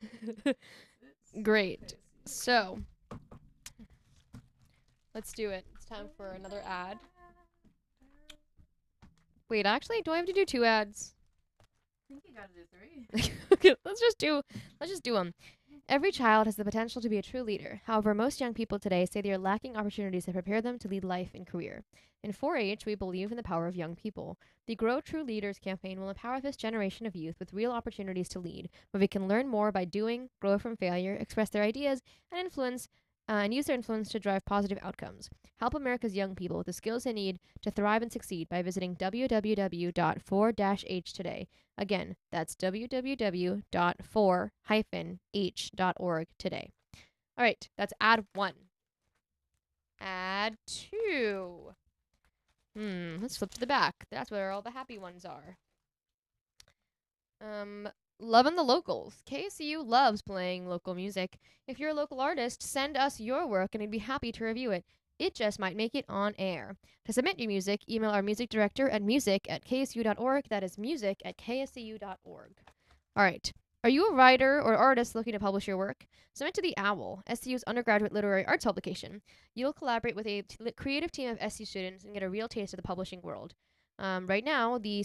Great. So, let's do it. It's time for another ad. Wait, actually, do I have to do 2 ads? I think you gotta do 3. Okay, let's just do them. Every child has the potential to be a true leader. However, most young people today say they are lacking opportunities that prepare them to lead life and career. In 4-H, we believe in the power of young people. The Grow True Leaders campaign will empower this generation of youth with real opportunities to lead, where they can learn more by doing, grow from failure, express their ideas, and use their influence to drive positive outcomes. Help America's young people with the skills they need to thrive and succeed by visiting www.4-h today. Again, that's www.4-h.org today. All right, that's ad 1. Ad 2. Let's flip to the back. That's where all the happy ones are. Loving the locals. KSU loves playing local music. If you're a local artist, send us your work and we'd be happy to review it. It just might make it on air. To submit your music, email our music director at music@ksu.org. That is music@ksu.org. All right. Are you a writer or artist looking to publish your work? Submit to The Owl, SU's undergraduate literary arts publication. You'll collaborate with a creative team of SU students and get a real taste of the publishing world. Right now, the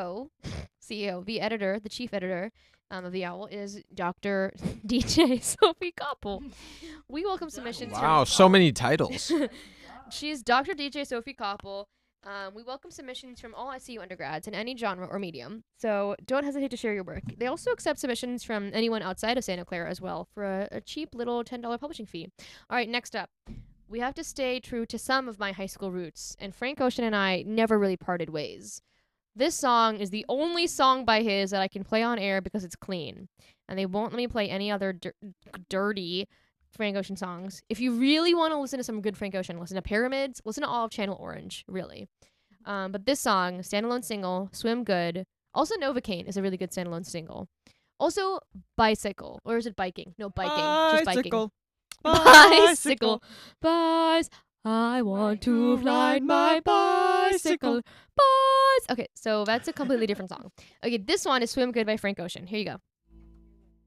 the chief editor of The Owl is Dr. DJ Sophie Koppel. We welcome submissions. Wow, so many titles. She's Dr. DJ Sophie Koppel. We welcome submissions from all SCU undergrads in any genre or medium, so don't hesitate to share your work. They also accept submissions from anyone outside of Santa Clara as well for a cheap little $10 publishing fee. All right, next up. We have to stay true to some of my high school roots, and Frank Ocean and I never really parted ways. This song is the only song by his that I can play on air because it's clean, and they won't let me play any other dirty Frank Ocean songs. If you really want to listen to some good Frank Ocean, listen to Pyramids, listen to all of Channel Orange, really. But this song, standalone single, Swim Good. Also, Novocaine is a really good standalone single. Also, Bicycle, or is it Biking? No, Biking, just Biking. Bicycle, I want to ride my bicycle. Okay, so that's a completely different song. Okay, this one is Swim Good by Frank Ocean. Here you go.